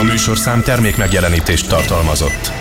A műsorszám termék megjelenítést tartalmazott.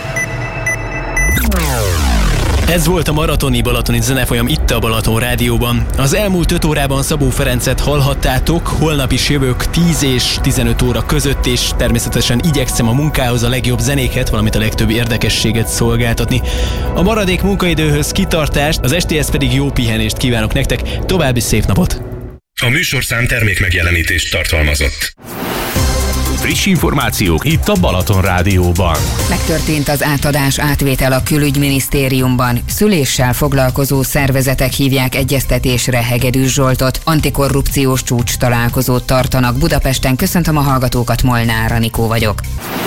Ez volt a maratoni balatoni zenefolyam itt a Balaton Rádióban. Az elmúlt 5 órában Szabó Ferencet hallhattátok, holnap is jövök 10 és 15 óra között, és természetesen igyekszem a munkához a legjobb zenéket, valamint a legtöbb érdekességet szolgáltatni. A maradék munkaidőhöz kitartást, az estéhez pedig jó pihenést kívánok nektek, további szép napot! A műsorszám termék megjelenítést tartalmazott. Friss információk itt a Balaton Rádióban. Megtörtént az átadás-átvétel a Külügyminisztériumban. Szüléssel foglalkozó szervezetek hívják egyeztetésre Hegedűs Zsoltot. Antikorrupciós csúcs találkozót tartanak Budapesten. Köszöntöm a hallgatókat, Molnár Anikó vagyok.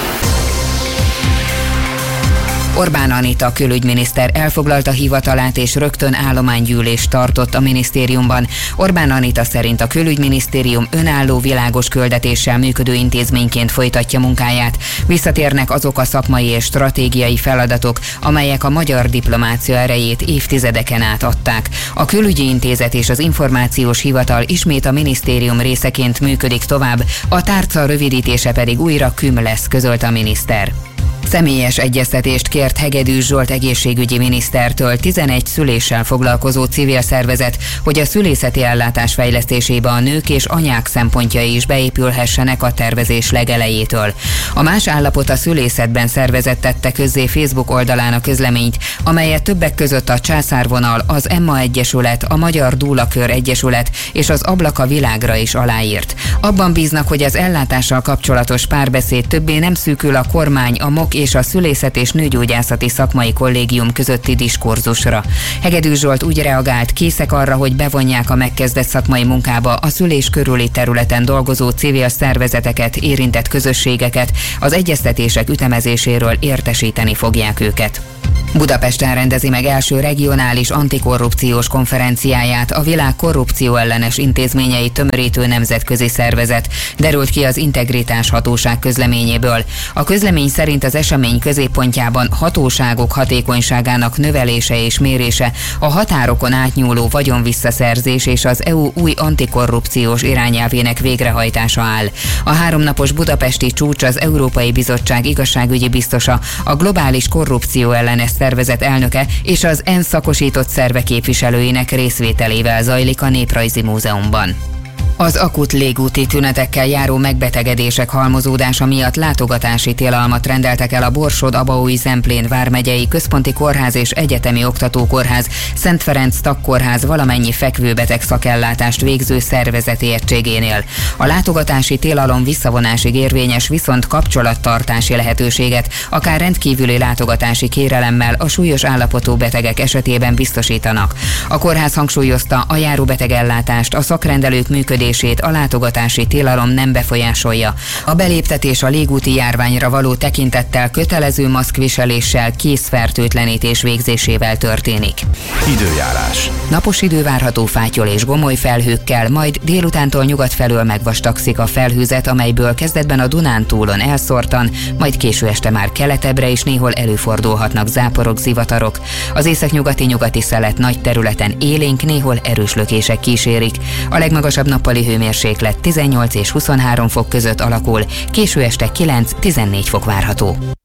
Orbán Anita külügyminiszter elfoglalta hivatalát és rögtön állománygyűlést tartott a minisztériumban. Orbán Anita szerint a külügyminisztérium önálló, világos küldetéssel működő intézményként folytatja munkáját. Visszatérnek azok a szakmai és stratégiai feladatok, amelyek a magyar diplomácia erejét évtizedeken át adták. A külügyi intézet és az információs hivatal ismét a minisztérium részeként működik tovább, a tárca rövidítése pedig újra KÜM lesz, közölte a miniszter. Személyes egyeztetést kért Hegedűs Zsolt egészségügyi minisztertől 11 szüléssel foglalkozó civil szervezet, hogy a szülészeti ellátás fejlesztésébe a nők és anyák szempontjai is beépülhessenek a tervezés legelejétől. A Más állapot a szülészetben szervezet tette közzé Facebook oldalán a közleményt, amelyet többek között a Császárvonal, az Emma Egyesület, a Magyar Dúlakör Egyesület és az Ablak a világra is aláírt. Abban bíznak, hogy az ellátással kapcsolatos párbeszéd többé nem szűkül a kormány, a MOK és a Szülészet és Nőgyógyászati Szakmai Kollégium közötti diskurzusra. Hegedűs Zsolt úgy reagált, készek arra, hogy bevonják a megkezdett szakmai munkába a szülés körüli területen dolgozó civil szervezeteket, érintett közösségeket, az egyeztetések ütemezéséről értesíteni fogják őket. Budapesten rendezi meg első regionális antikorrupciós konferenciáját a világ korrupció ellenes intézményei tömörítő nemzetközi szervezet, derült ki az Integritás Hatóság közleményéből. A közlemény szerint az esemény középpontjában hatóságok hatékonyságának növelése és mérése, a határokon átnyúló vagyonvisszaszerzés és az EU új antikorrupciós irányelvének végrehajtása áll. A 3 napos budapesti csúcs az Európai Bizottság igazságügyi biztosa, a globális korrupció ellenes szervezet elnöke és az ENSZ szakosított szerve képviselőinek részvételével zajlik a Néprajzi Múzeumban. Az akut légúti tünetekkel járó megbetegedések halmozódása miatt látogatási tilalmat rendeltek el a Borsod-Abaúj-Zemplén vármegyei Központi Kórház és Egyetemi Oktatókórház, Szent Ferenc Tagkórház valamennyi fekvőbeteg szakellátást végző szervezeti egységénél. A látogatási tilalom visszavonásig érvényes, viszont kapcsolattartási lehetőséget, akár rendkívüli látogatási kérelemmel a súlyos állapotú betegek esetében biztosítanak. A kórház hangsúlyozta, a járóbetegellátást, a szakrendelők működését a látogatási tilalom nem befolyásolja. A beléptetés a légúti járványra való tekintettel kötelező maszkviseléssel, kézfertőtlenítés végzésével történik. Időjárás. Napos idő várható fátyol és gomoly felhőkkel, majd délutántól nyugat felől megvastagszik a felhőzet, amelyből kezdetben a Dunántúlon elszórtan, majd késő este már keletebbre is néhol előfordulhatnak záporok, zivatarok. Az északnyugati szelet nagy területen élénk, néhol erős lökések kísérik. A legmagasabb nappali hőmérséklet 18 és 23 fok között alakul, késő este 9-14 fok várható.